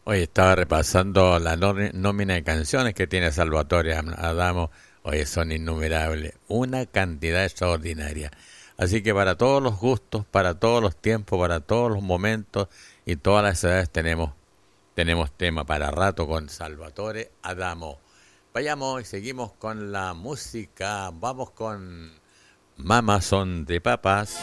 Hoy estaba repasando la nómina de canciones que tiene Salvatore Adamo. Oye, son innumerables, una cantidad extraordinaria. Así que para todos los gustos, para todos los tiempos, para todos los momentos y todas las edades tenemos tema para rato con Salvatore Adamo. Vayamos y seguimos con la música. Vamos con Mama Son de Papas.